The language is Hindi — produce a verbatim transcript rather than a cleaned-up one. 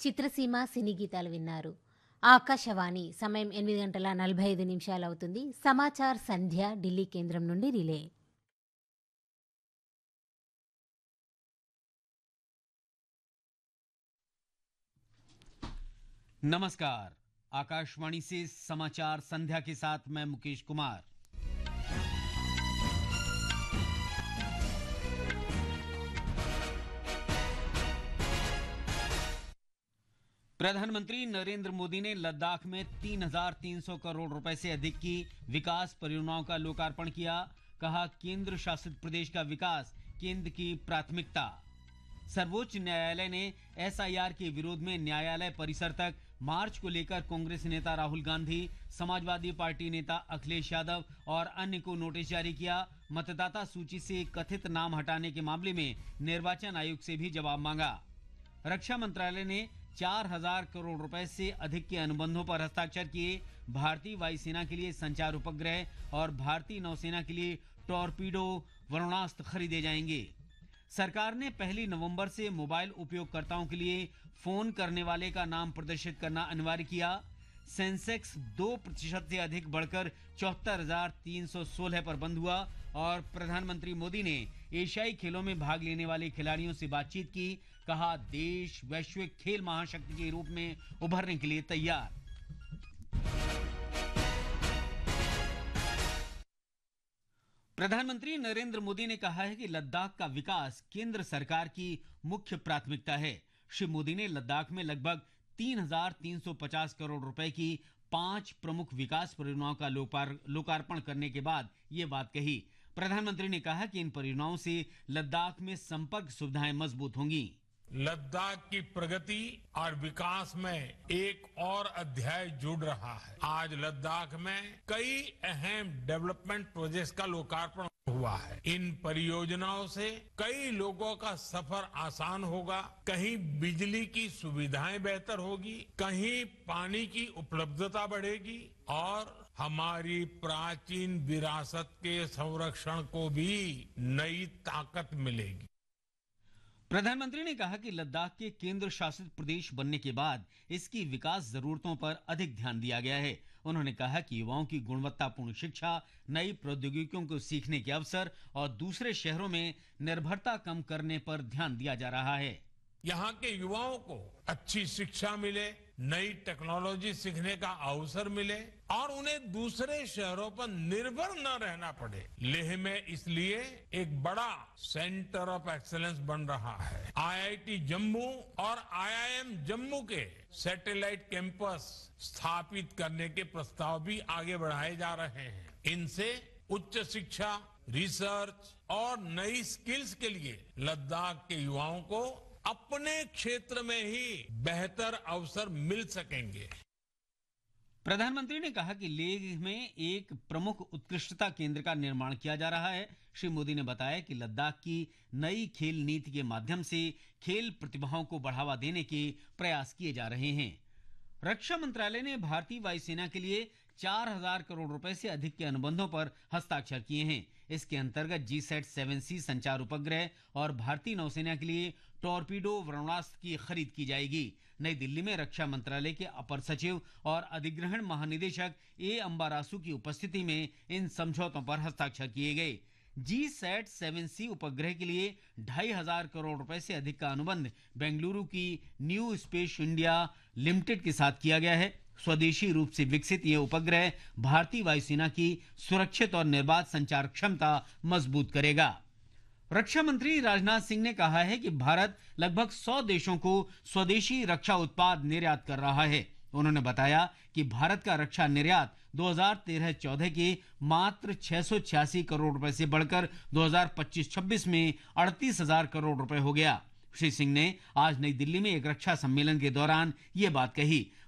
చిత్రసీమ సినీ గీతాలు విన్నారు. ఆకాశవాణి సమయం ఎనిమిది గంటల నలభై ఐదు నిమిషాలవుతుంది. సమాచార్ సంధ్య ఢిల్లీ కేంద్రం నుండి రిలే. नमस्कार। आकाशवाणी से समाचार संध्या के साथ मैं मुकेश कुमार। प्रधानमंत्री नरेंद्र मोदी ने लद्दाख में तीन हज़ार तीन सौ करोड़ रुपए से अधिक की विकास परियोजनाओं का लोकार्पण किया। कहा, केंद्र शासित प्रदेश का विकास केंद्र की प्राथमिकता। सर्वोच्च न्यायालय ने एसआईआर के विरोध में न्यायालय परिसर तक मार्च को लेकर कांग्रेस नेता राहुल गांधी, समाजवादी पार्टी नेता अखिलेश यादव और अन्य को नोटिस जारी किया। मतदाता सूची से कथित नाम हटाने के मामले में निर्वाचन आयोग से भी जवाब मांगा। रक्षा मंत्रालय ने चार हजार करोड़ रुपए से अधिक के अनुबंधों पर हस्ताक्षर किए। भारतीय वायुसेना के लिए संचार उपग्रह और भारतीय नौसेना के लिए टॉर्पीडो वरुणास्त्र खरीदे जाएंगे। सरकार ने पहली नवंबर से मोबाइल उपयोगकर्ताओं के लिए फोन करने वाले का नाम प्रदर्शित करना अनिवार्य किया। सेंसेक्स दो प्रतिशत से अधिक बढ़कर चौहत्तर हजार तीन सौ सोलह पर बंद हुआ और प्रधानमंत्री मोदी ने एशियाई खेलों में भाग लेने वाले खिलाड़ियों से बातचीत की। कहा, देश वैश्विक खेल महाशक्ति के रूप में उभरने के लिए तैयार। प्रधानमंत्री नरेंद्र मोदी ने कहा है कि लद्दाख का विकास केंद्र सरकार की मुख्य प्राथमिकता है। श्री मोदी ने लद्दाख में लगभग तीन हज़ार तीन सौ पचास करोड़ रुपए की पांच प्रमुख विकास परियोजनाओं का लोकार्पण करने के बाद ये बात कही। प्रधानमंत्री ने कहा कि इन परियोजनाओं से लद्दाख में संपर्क सुविधाएं मजबूत होंगी। लद्दाख की प्रगति और विकास में एक और अध्याय जुड़ रहा है। आज लद्दाख में कई अहम डेवलपमेंट प्रोजेक्ट्स का लोकार्पण हुआ है। इन परियोजनाओं से कई लोगों का सफर आसान होगा। कहीं बिजली की सुविधाएं बेहतर होगी, कहीं पानी की उपलब्धता बढ़ेगी और हमारी प्राचीन विरासत के संरक्षण को भी नई ताकत मिलेगी। प्रधानमंत्री ने कहा कि लद्दाख के केंद्र शासित प्रदेश बनने के बाद इसकी विकास जरूरतों पर अधिक ध्यान दिया गया है। उन्होंने कहा कि युवाओं की गुणवत्तापूर्ण शिक्षा, नई प्रौद्योगिकियों को सीखने के अवसर और दूसरे शहरों में निर्भरता कम करने पर ध्यान दिया जा रहा है। यहाँ के युवाओं को अच्छी शिक्षा मिले, नई टेक्नोलॉजी सीखने का अवसर मिले और उन्हें दूसरे शहरों पर निर्भर न रहना पड़े। लेह में इसलिए एक बड़ा सेंटर ऑफ एक्सीलेंस बन रहा है। आईआईटी जम्मू और आईआईएम जम्मू के सैटेलाइट कैंपस स्थापित करने के प्रस्ताव भी आगे बढ़ाए जा रहे हैं। इनसे उच्च शिक्षा, रिसर्च और नई स्किल्स के लिए लद्दाख के युवाओं को अपने क्षेत्र में ही बेहतर अवसर मिल सकेंगे। प्रधानमंत्री ने कहा कि लेह में एक प्रमुख उत्कृष्टता केंद्र का निर्माण किया जा रहा है। श्री मोदी ने बताया कि लद्दाख की नई खेल नीति के माध्यम से खेल प्रतिभाओं को बढ़ावा देने के प्रयास किए जा रहे हैं। रक्षा मंत्रालय ने भारतीय वायुसेना के लिए चार हजार करोड़ रुपए से अधिक के अनुबंधों पर हस्ताक्षर किए हैं। इसके अंतर्गत जी सैट सेवन सी संचार उपग्रह और भारतीय नौसेना के लिए टॉर्पीडो वरुणास्त्र की खरीद की जाएगी। नई दिल्ली में रक्षा मंत्रालय के अपर सचिव और अधिग्रहण महानिदेशक ए अंबारासु की उपस्थिति में इन समझौतों पर हस्ताक्षर किए गए। जी सैट सेवन सी उपग्रह के लिए ढाई हजार करोड़ रुपए से अधिक का अनुबंध बेंगलुरु की न्यू स्पेस इंडिया लिमिटेड के साथ किया गया है। स्वदेशी रूप से विकसित ये उपग्रह भारतीय वायुसेना की सुरक्षित और निर्बाध संचार क्षमता मजबूत करेगा। रक्षा मंत्री राजनाथ सिंह ने कहा है कि भारत लगभग सौ देशों को स्वदेशी रक्षा उत्पाद निर्यात कर रहा है। उन्होंने बताया कि भारत का रक्षा निर्यात दो हज़ार तेरह चौदह के मात्र छह सौ छियासी करोड़ रुपए से बढ़कर दो हज़ार पच्चीस छब्बीस में अड़तीस हजार करोड़ रुपए हो गया। श्री सिंह ने आज नई दिल्ली में एक रक्षा सम्मेलन के दौरान ये बात कही।